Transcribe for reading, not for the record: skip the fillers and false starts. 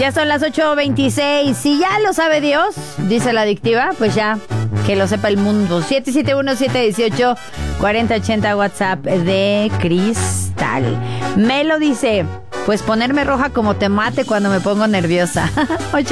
Ya son las 8:26. Si ya lo sabe Dios, dice la adictiva, pues ya, que lo sepa el mundo. 771-718-4080 WhatsApp de Cristal. Melo dice, pues ponerme roja como tomate cuando me pongo nerviosa. 8.